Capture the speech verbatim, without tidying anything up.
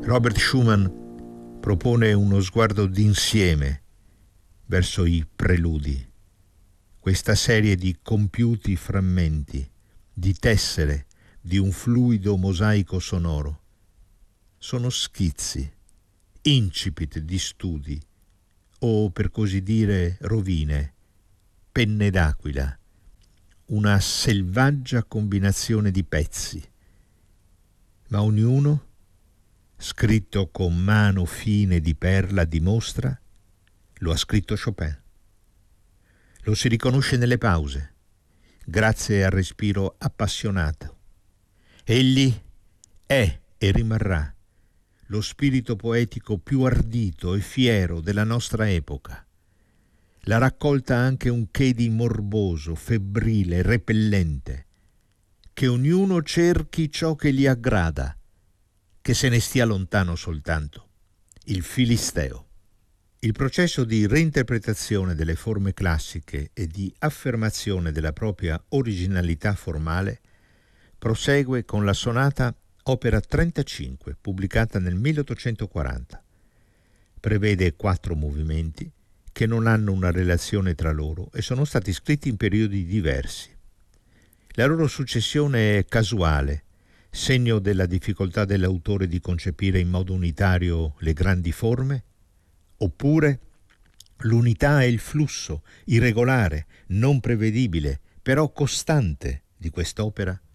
Robert Schumann propone uno sguardo d'insieme verso i preludi, questa serie di compiuti frammenti, di tessere di un fluido mosaico sonoro. Sono schizzi, incipit di studi, o per così dire rovine, penne d'aquila, una selvaggia combinazione di pezzi, ma ognuno, scritto con mano fine di perla, dimostra, lo ha scritto Chopin. Lo si riconosce nelle pause, grazie al respiro appassionato. Egli è e rimarrà lo spirito poetico più ardito e fiero della nostra epoca. La raccolta anche un che di morboso, febbrile, repellente. Che ognuno cerchi ciò che gli aggrada, che se ne stia lontano soltanto. Il Filisteo. Il processo di reinterpretazione delle forme classiche e di affermazione della propria originalità formale prosegue con la sonata opera trentacinque, pubblicata nel milleottocentoquaranta. Prevede quattro movimenti che non hanno una relazione tra loro e sono stati scritti in periodi diversi. La loro successione è casuale, segno della difficoltà dell'autore di concepire in modo unitario le grandi forme, oppure l'unità è il flusso irregolare, non prevedibile, però costante di quest'opera?